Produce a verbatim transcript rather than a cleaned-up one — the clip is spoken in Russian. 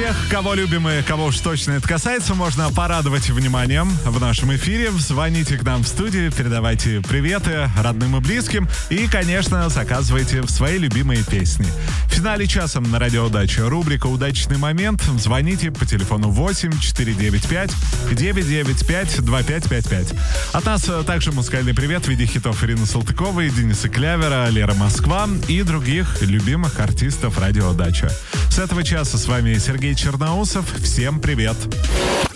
Тех, кого любим и кого уж точно это касается, можно порадовать вниманием в нашем эфире. Звоните к нам в студию, передавайте приветы родным и близким и, конечно, заказывайте свои любимые песни. В финале часа на Радио Удача рубрика «Удачный момент». Звоните по телефону восемь четыре девять пять девять девять пять два пять пять пять. От нас также музыкальный привет в виде хитов Ирины Салтыковой, Дениса Клявера, Лера Москва и других любимых артистов Радио Удача. С этого часа с вами Сергей Черноусов. Всем привет!